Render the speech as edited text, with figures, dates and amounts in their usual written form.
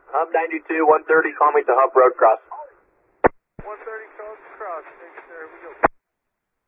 Hub 92, 130, call me to Hub Road Cross. 130 codes cross.